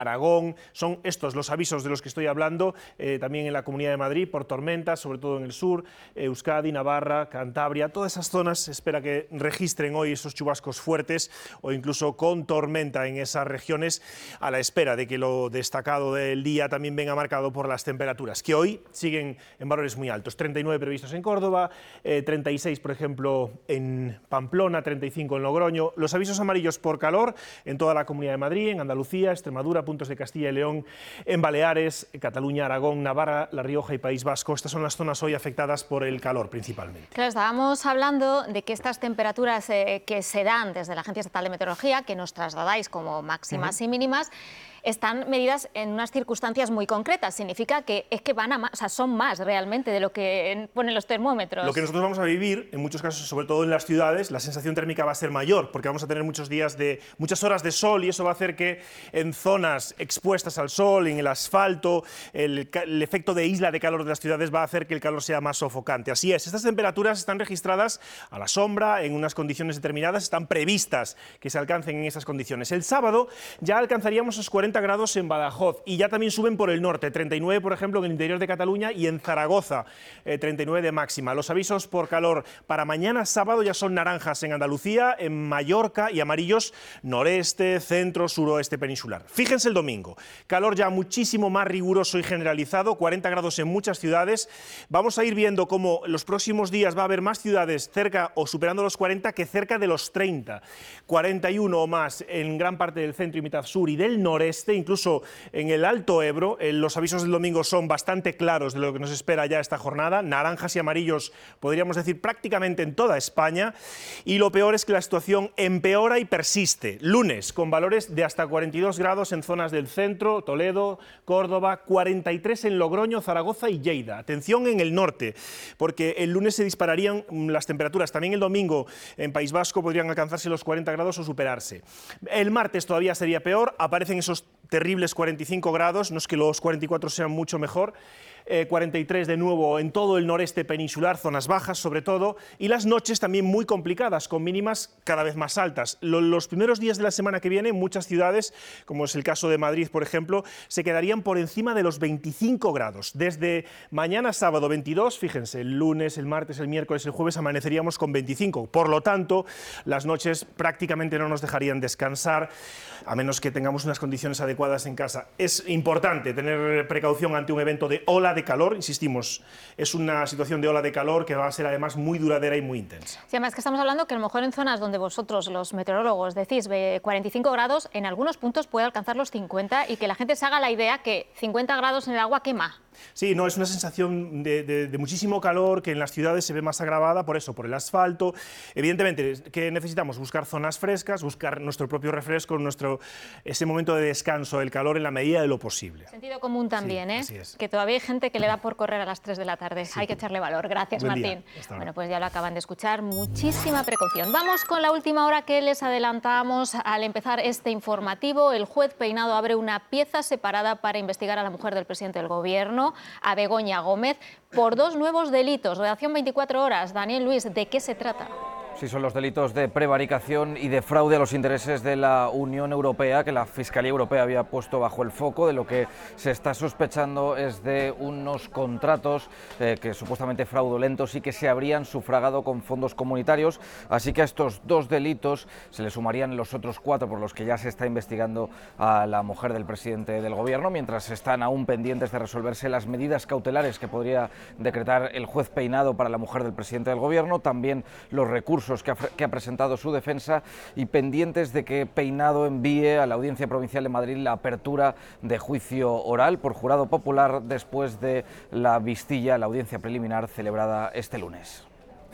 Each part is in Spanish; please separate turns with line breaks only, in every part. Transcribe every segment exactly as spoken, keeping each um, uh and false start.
Aragón, son estos los avisos de los que estoy hablando, eh, también en la Comunidad de Madrid por tormentas, sobre todo en el sur, Euskadi, Navarra, Cantabria, todas esas zonas se espera que registren hoy esos chubascos fuertes o incluso con tormenta en esas regiones, a la espera de que lo destacado del día también venga marcado por las temperaturas, que hoy siguen en valores muy altos, treinta y nueve previstos en Córdoba, eh, treinta y seis por ejemplo en Pamplona, treinta y cinco en Logroño, los avisos amarillos por calor en toda la Comunidad de Madrid, en Andalucía, Extremadura, puntos de Castilla y León, en Baleares, Cataluña, Aragón, Navarra, La Rioja y País Vasco. Estas son las zonas hoy afectadas por el calor principalmente.
Claro, estábamos hablando de que estas temperaturas eh, que se dan desde la Agencia Estatal de Meteorología, que nos trasladáis como máximas uh-huh. y mínimas, están medidas en unas circunstancias muy concretas. Significa que es que van a más, o sea, son más realmente de lo que ponen los termómetros.
Lo que nosotros vamos a vivir, en muchos casos, sobre todo en las ciudades, la sensación térmica va a ser mayor, porque vamos a tener muchos días de muchas horas de sol y eso va a hacer que en zonas expuestas al sol, en el asfalto, el, el efecto de isla de calor de las ciudades va a hacer que el calor sea más sofocante. Así es, estas temperaturas están registradas a la sombra, en unas condiciones determinadas, están previstas que se alcancen en esas condiciones. El sábado ya alcanzaríamos los cuarenta grados en Badajoz y ya también suben por el norte, treinta y nueve por ejemplo en el interior de Cataluña y en Zaragoza, eh, treinta y nueve de máxima. Los avisos por calor para mañana sábado ya son naranjas en Andalucía, en Mallorca y amarillos noreste, centro, suroeste peninsular. Fíjense el domingo, calor ya muchísimo más riguroso y generalizado, cuarenta grados en muchas ciudades. Vamos a ir viendo cómo los próximos días va a haber más ciudades cerca o superando los cuarenta que cerca de los treinta, cuarenta y uno o más en gran parte del centro y mitad sur y del noreste. Incluso en el Alto Ebro, eh, los avisos del domingo son bastante claros de lo que nos espera ya esta jornada, naranjas y amarillos, podríamos decir, prácticamente en toda España, y lo peor es que la situación empeora y persiste. Lunes, con valores de hasta cuarenta y dos grados en zonas del centro, Toledo, Córdoba, cuarenta y tres en Logroño, Zaragoza y Lleida. Atención en el norte, porque el lunes se dispararían las temperaturas, también el domingo en País Vasco podrían alcanzarse los cuarenta grados o superarse. El martes todavía sería peor, aparecen esos terribles cuarenta y cinco grados, no es que los cuarenta y cuatro sean mucho mejor, eh, cuarenta y tres de nuevo en todo el noreste peninsular, zonas bajas sobre todo, y las noches también muy complicadas, con mínimas cada vez más altas. Lo, los primeros días de la semana que viene, muchas ciudades, como es el caso de Madrid, por ejemplo, se quedarían por encima de los veinticinco grados. Desde mañana sábado veintidós, fíjense, el lunes, el martes, el miércoles, el jueves amaneceríamos con veinticinco. Por lo tanto, las noches prácticamente no nos dejarían descansar, a menos que tengamos unas condiciones adecuadas en casa. Es importante tener precaución ante un evento de ola de calor, insistimos, es una situación de ola de calor que va a ser además muy duradera y muy intensa.
Sí, además que estamos hablando que a lo mejor en zonas donde vosotros, los meteorólogos, decís cuarenta y cinco grados, en algunos puntos puede alcanzar los cincuenta y que la gente se haga la idea que cincuenta grados en el agua quema.
Sí, no, es una sensación de, de, de muchísimo calor que en las ciudades se ve más agravada por eso, por el asfalto. Evidentemente, que necesitamos buscar zonas frescas, buscar nuestro propio refresco, nuestro, ese momento de descanso, el calor en la medida de lo posible.
Sentido común también,
sí,
¿eh?
Así es.
Que todavía hay gente que le da por correr a las tres de la tarde. Sí. Hay que echarle valor. Gracias,
Buen
Martín.
Bueno,
pues ya lo acaban de escuchar. Muchísima precaución. Vamos con la última hora que les adelantamos al empezar este informativo. El juez Peinado abre una pieza separada para investigar a la mujer del presidente del Gobierno, a Begoña Gómez, por dos nuevos delitos. Redacción veinticuatro horas. Daniel Luis, ¿de qué se trata?
Sí, son los delitos de prevaricación y de fraude a los intereses de la Unión Europea, que la Fiscalía Europea había puesto bajo el foco. De lo que se está sospechando es de unos contratos eh, que supuestamente fraudulentos y que se habrían sufragado con fondos comunitarios. Así que a estos dos delitos se le sumarían los otros cuatro por los que ya se está investigando a la mujer del presidente del Gobierno, mientras están aún pendientes de resolverse las medidas cautelares que podría decretar el juez Peinado para la mujer del presidente del Gobierno, también los recursos Que ha, que ha presentado su defensa y pendientes de que Peinado envíe a la Audiencia Provincial de Madrid la apertura de juicio oral por jurado popular después de la vistilla, la audiencia preliminar celebrada este lunes.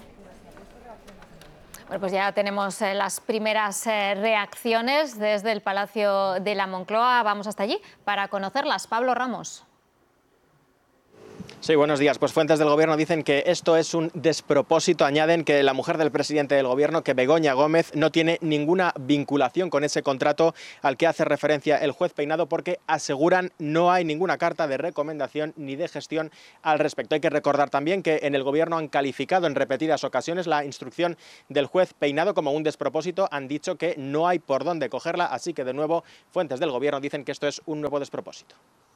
Bueno, pues ya tenemos eh, las primeras eh, reacciones desde el Palacio de la Moncloa. Vamos hasta allí para conocerlas. Pablo Ramos.
Sí, buenos días. Pues fuentes del Gobierno dicen que esto es un despropósito. Añaden que la mujer del presidente del Gobierno, que Begoña Gómez, no tiene ninguna vinculación con ese contrato al que hace referencia el juez Peinado, porque aseguran no hay ninguna carta de recomendación ni de gestión al respecto. Hay que recordar también que en el Gobierno han calificado en repetidas ocasiones la instrucción del juez Peinado como un despropósito. Han dicho que no hay por dónde cogerla, así que de nuevo fuentes del Gobierno dicen que esto es un nuevo despropósito.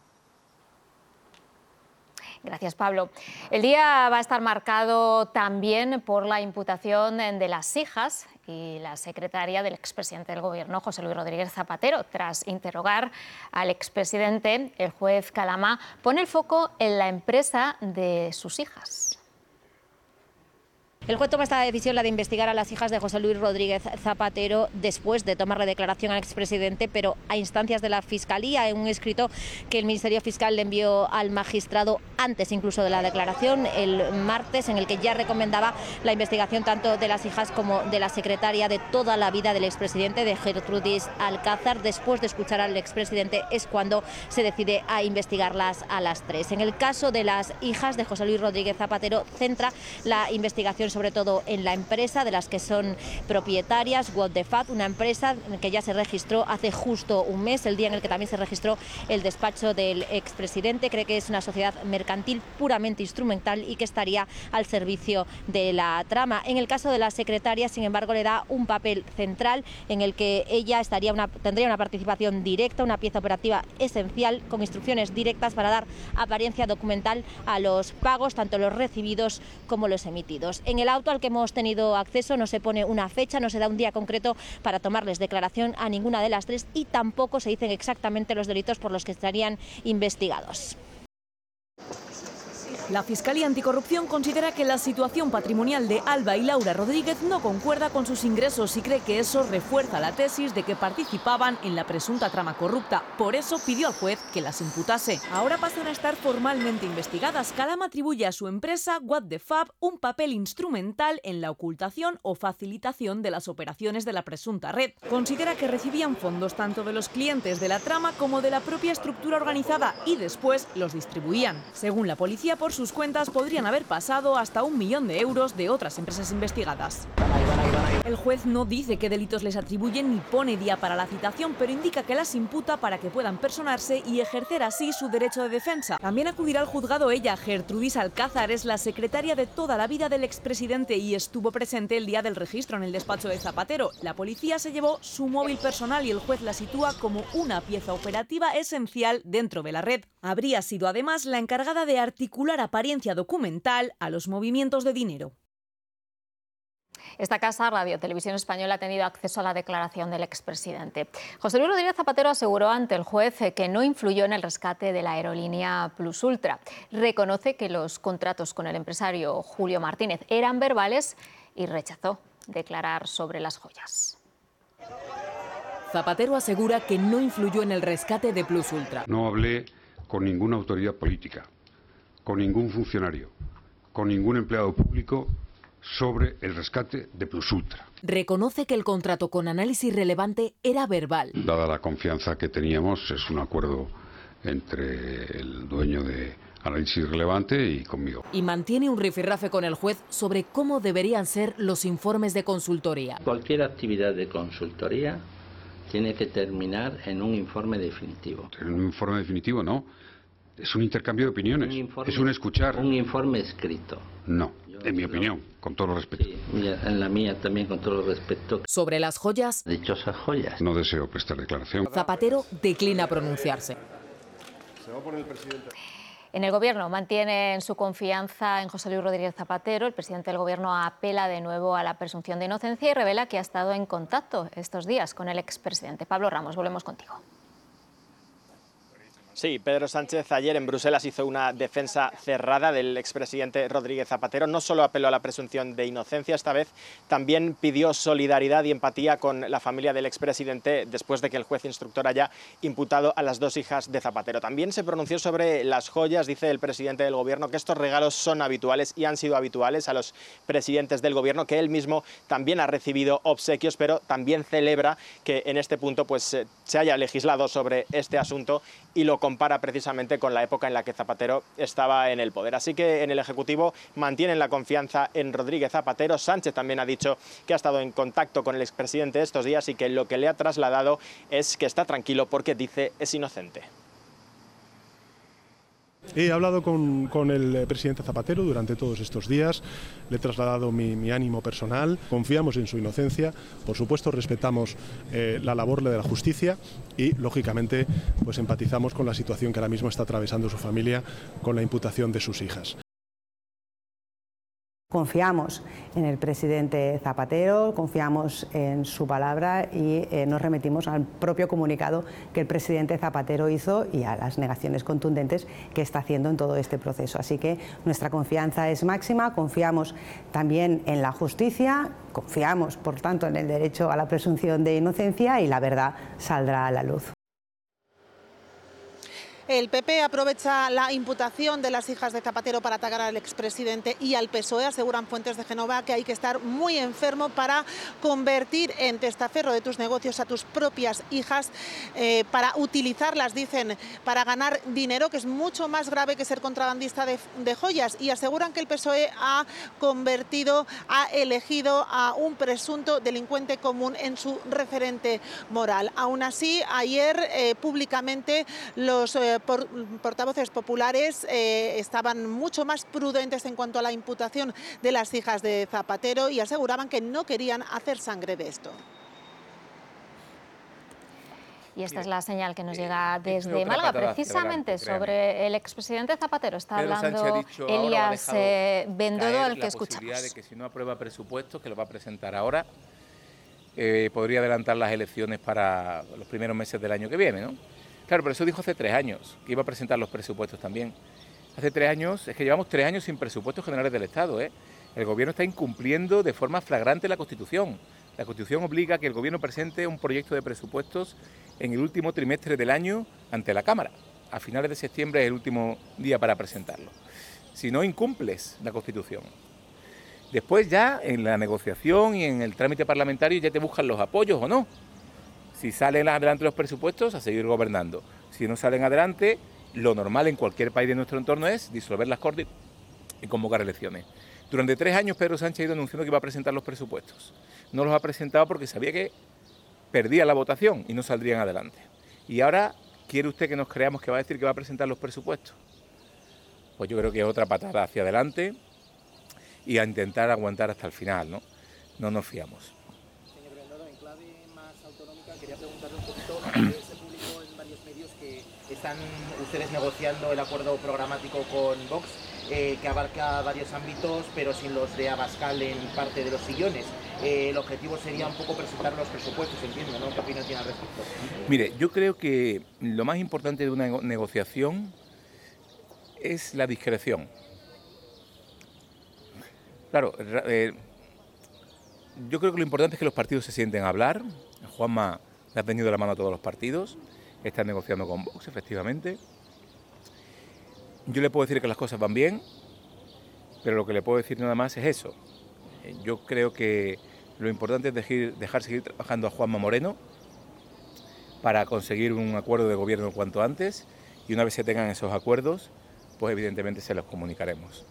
Gracias, Pablo. El día va a estar marcado también por la imputación de las hijas y la secretaria del expresidente del Gobierno, José Luis Rodríguez Zapatero. Tras interrogar al expresidente, el juez Calamá pone el foco en la empresa de sus hijas.
El juez toma esta decisión, la de investigar a las hijas de José Luis Rodríguez Zapatero, después de tomarle declaración al expresidente, pero a instancias de la Fiscalía, en un escrito que el Ministerio Fiscal le envió al magistrado antes incluso de la declaración, el martes, en el que ya recomendaba la investigación tanto de las hijas como de la secretaria de toda la vida del expresidente, de Gertrudis Alcázar. Después de escuchar al expresidente es cuando se decide a investigarlas a las tres. En el caso de las hijas de José Luis Rodríguez Zapatero, centra la investigación sobre todo en la empresa de las que son propietarias, What the Fuck, una empresa que ya se registró hace justo un mes, el día en el que también se registró el despacho del expresidente. Cree que es una sociedad mercantil puramente instrumental y que estaría al servicio de la trama. En el caso de la secretaria, sin embargo, le da un papel central en el que ella estaría una, tendría una participación directa, una pieza operativa esencial, con instrucciones directas para dar apariencia documental a los pagos, tanto los recibidos como los emitidos. En el auto al que hemos tenido acceso no se pone una fecha, no se da un día concreto para tomarles declaración a ninguna de las tres y tampoco se dicen exactamente los delitos por los que estarían investigados.
La Fiscalía Anticorrupción considera que la situación patrimonial de Alba y Laura Rodríguez no concuerda con sus ingresos y cree que eso refuerza la tesis de que participaban en la presunta trama corrupta. Por eso pidió al juez que las imputase. Ahora pasan a estar formalmente investigadas. Calamá atribuye a su empresa, What the Fab, un papel instrumental en la ocultación o facilitación de las operaciones de la presunta red. Considera que recibían fondos tanto de los clientes de la trama como de la propia estructura organizada y después los distribuían. Según la policía, por sus cuentas podrían haber pasado hasta un millón de euros de otras empresas investigadas. El juez no dice qué delitos les atribuyen ni pone día para la citación, pero indica que las imputa para que puedan personarse y ejercer así su derecho de defensa. También acudirá al juzgado ella. Gertrudis Alcázar es la secretaria de toda la vida del expresidente y estuvo presente el día del registro en el despacho de Zapatero. La policía se llevó su móvil personal y el juez la sitúa como una pieza operativa esencial dentro de la red. Habría sido además la encargada de articular apariencia documental a los movimientos de dinero.
Esta casa, Radio Televisión Española, ha tenido acceso a la declaración del expresidente. José Luis Rodríguez Zapatero aseguró ante el juez que no influyó en el rescate de la aerolínea Plus Ultra. Reconoce que los contratos con el empresario Julio Martínez eran verbales y rechazó declarar sobre las joyas.
Zapatero asegura que no influyó en el rescate de Plus Ultra.
No hablé con ninguna autoridad política, con ningún funcionario, con ningún empleado público sobre el rescate de Plus Ultra.
Reconoce que el contrato con Análisis Relevante era verbal.
Dada la confianza que teníamos, es un acuerdo entre el dueño de Análisis Relevante y conmigo.
Y mantiene un rifirrafe con el juez sobre cómo deberían ser los informes de consultoría.
Cualquier actividad de consultoría tiene que terminar en un informe definitivo.
En un informe definitivo no. Es un intercambio de opiniones. Un informe, es un escuchar.
Un informe escrito.
No, en mi opinión, con todo el respeto.
Sí, en la mía también, con todo el respeto.
Sobre las joyas.
Dichosas joyas.
No deseo prestar declaración.
Zapatero declina pronunciarse.
Se va por el presidente. En el Gobierno mantienen su confianza en José Luis Rodríguez Zapatero. El presidente del Gobierno apela de nuevo a la presunción de inocencia y revela que ha estado en contacto estos días con el expresidente. Pablo Ramos, volvemos contigo.
Sí, Pedro Sánchez ayer en Bruselas hizo una defensa cerrada del expresidente Rodríguez Zapatero. No solo apeló a la presunción de inocencia, esta vez también pidió solidaridad y empatía con la familia del expresidente después de que el juez instructor haya imputado a las dos hijas de Zapatero. También se pronunció sobre las joyas. Dice el presidente del Gobierno que estos regalos son habituales y han sido habituales a los presidentes del Gobierno, que él mismo también ha recibido obsequios, pero también celebra que en este punto pues, se haya legislado sobre este asunto y lo compara precisamente con la época en la que Zapatero estaba en el poder. Así que en el Ejecutivo mantienen la confianza en Rodríguez Zapatero. Sánchez también ha dicho que ha estado en contacto con el expresidente estos días y que lo que le ha trasladado es que está tranquilo porque, dice, es inocente.
He hablado con, con el presidente Zapatero durante todos estos días, le he trasladado mi, mi ánimo personal, confiamos en su inocencia, por supuesto respetamos eh, la labor de la justicia y, lógicamente, pues empatizamos con la situación que ahora mismo está atravesando su familia con la imputación de sus hijas.
Confiamos en el presidente Zapatero, confiamos en su palabra y eh, nos remitimos al propio comunicado que el presidente Zapatero hizo y a las negaciones contundentes que está haciendo en todo este proceso. Así que nuestra confianza es máxima, confiamos también en la justicia, confiamos, por tanto, en el derecho a la presunción de inocencia y la verdad saldrá a la luz.
El P P aprovecha la imputación de las hijas de Zapatero para atacar al expresidente y al P S O E. Aseguran fuentes de Génova que hay que estar muy enfermo para convertir en testaferro de tus negocios a tus propias hijas, eh, para utilizarlas, dicen, para ganar dinero, que es mucho más grave que ser contrabandista de, de joyas. Y aseguran que el P S O E ha convertido, ha elegido a un presunto delincuente común en su referente moral. Aún así, ayer eh, públicamente los eh, Por, portavoces populares eh, estaban mucho más prudentes en cuanto a la imputación de las hijas de Zapatero y aseguraban que no querían hacer sangre de esto.
Y esta es la señal que nos llega desde Málaga, precisamente sobre el expresidente Zapatero. Está hablando Elías eh, Bendodo, al que escuchamos.
La posibilidad de que si no aprueba presupuestos, que lo va a presentar ahora, eh, podría adelantar las elecciones para los primeros meses del año que viene, ¿no? Claro, pero eso dijo hace tres años, que iba a presentar los presupuestos también. Hace tres años, es que llevamos tres años sin presupuestos generales del Estado, ¿eh? El Gobierno está incumpliendo de forma flagrante la Constitución. La Constitución obliga a que el Gobierno presente un proyecto de presupuestos en el último trimestre del año ante la Cámara. A finales de septiembre es el último día para presentarlo. Si no, incumples la Constitución. Después ya, en la negociación y en el trámite parlamentario, ya te buscan los apoyos o no. Si salen adelante los presupuestos, a seguir gobernando. Si no salen adelante, lo normal en cualquier país de nuestro entorno es disolver las Cortes y convocar elecciones. Durante tres años Pedro Sánchez ha ido anunciando que iba a presentar los presupuestos. No los ha presentado porque sabía que perdía la votación y no saldrían adelante. Y ahora, ¿quiere usted que nos creamos que va a decir que va a presentar los presupuestos? Pues yo creo que es otra patada hacia adelante y a intentar aguantar hasta el final, ¿no? No nos fiamos.
Quería preguntarle un poquito, se publicó en varios medios que están ustedes negociando el acuerdo programático con Vox, eh, que abarca varios ámbitos, pero sin los de Abascal en parte de los sillones. Eh, el objetivo sería un poco presentar los presupuestos, entiendo, ¿no? ¿Qué opinión tiene al respecto?
Mire, yo creo que lo más importante de una negociación es la discreción. Claro, eh, yo creo que lo importante es que los partidos se sienten a hablar. Juanma le ha tenido la mano a todos los partidos, está negociando con Vox, efectivamente. Yo le puedo decir que las cosas van bien, pero lo que le puedo decir nada más es eso. Yo creo que lo importante es dejar, dejar seguir trabajando a Juanma Moreno para conseguir un acuerdo de gobierno cuanto antes, y una vez se tengan esos acuerdos, pues evidentemente se los comunicaremos.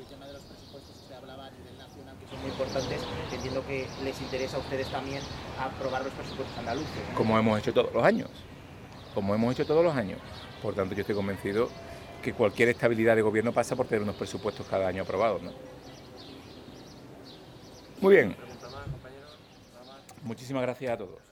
Muy importantes, entiendo que les interesa a ustedes también aprobar los presupuestos andaluces, ¿no?
Como hemos hecho todos los años, como hemos hecho todos los años. Por tanto, yo estoy convencido que cualquier estabilidad de gobierno pasa por tener unos presupuestos cada año aprobados, ¿no? Muy bien. Muchísimas gracias a todos.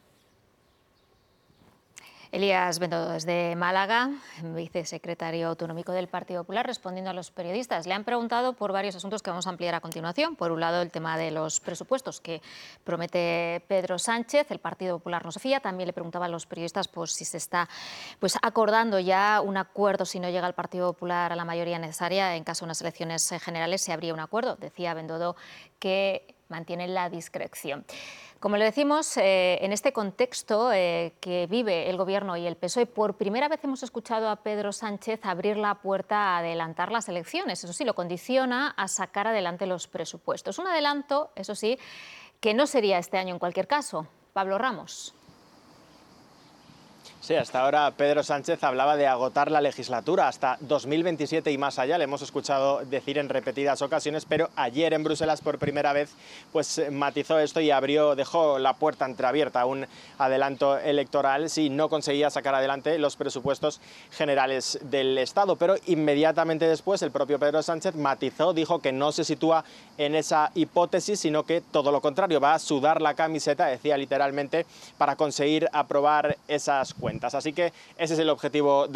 Elías Bendodo desde Málaga, vicesecretario autonómico del Partido Popular, respondiendo a los periodistas. Le han preguntado por varios asuntos que vamos a ampliar a continuación. Por un lado, el tema de los presupuestos que promete Pedro Sánchez. El Partido Popular no se fía. También le preguntaban a los periodistas pues, si se está pues, acordando ya un acuerdo, si no llega el Partido Popular a la mayoría necesaria. En caso de unas elecciones generales se habría un acuerdo. Decía Bendodo que mantiene la discreción. Como le decimos, eh, en este contexto eh, que vive el Gobierno y el P S O E, por primera vez hemos escuchado a Pedro Sánchez abrir la puerta a adelantar las elecciones. Eso sí, lo condiciona a sacar adelante los presupuestos. Un adelanto, eso sí, que no sería este año en cualquier caso. Pablo Ramos.
Sí, hasta ahora Pedro Sánchez hablaba de agotar la legislatura hasta dos mil veintisiete y más allá. Le hemos escuchado decir en repetidas ocasiones, pero ayer en Bruselas por primera vez pues matizó esto y abrió, dejó la puerta entreabierta a un adelanto electoral si no conseguía sacar adelante los presupuestos generales del Estado. Pero inmediatamente después el propio Pedro Sánchez matizó, dijo que no se sitúa en esa hipótesis, sino que todo lo contrario, va a sudar la camiseta, decía literalmente, para conseguir aprobar esas cuentas. Así que ese es el objetivo de